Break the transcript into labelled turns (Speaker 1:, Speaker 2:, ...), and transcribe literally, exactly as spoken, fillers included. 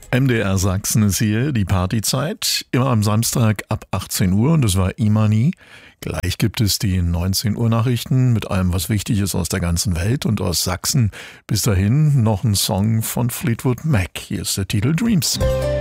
Speaker 1: M D R Sachsen ist hier, die Partyzeit, immer am Samstag ab achtzehn Uhr und das war Imani. Gleich gibt es die neunzehn Uhr Nachrichten mit allem, was wichtig ist aus der ganzen Welt und aus Sachsen. Bis dahin noch ein Song von Fleetwood Mac. Hier ist der Titel Dreams.